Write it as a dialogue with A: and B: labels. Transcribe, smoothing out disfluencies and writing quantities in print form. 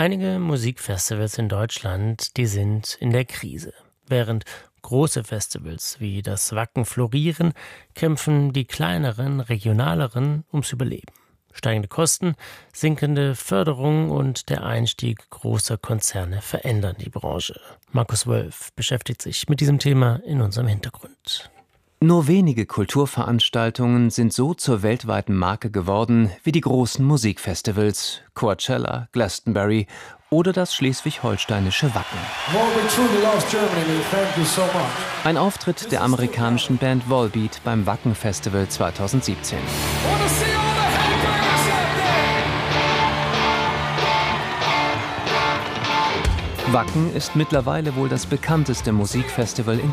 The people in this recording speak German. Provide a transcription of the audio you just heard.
A: Einige Musikfestivals in Deutschland, die sind in der Krise. Während große Festivals wie das Wacken florieren, kämpfen die kleineren, regionaleren ums Überleben. Steigende Kosten, sinkende Förderung und der Einstieg großer Konzerne verändern die Branche. Markus Wölf beschäftigt sich mit diesem Thema in unserem Hintergrund.
B: Nur wenige Kulturveranstaltungen sind so zur weltweiten Marke geworden wie die großen Musikfestivals Coachella, Glastonbury oder das schleswig-holsteinische Wacken. Ein Auftritt der amerikanischen Band Volbeat beim Wacken Festival 2017. Wacken ist mittlerweile wohl das bekannteste Musikfestival in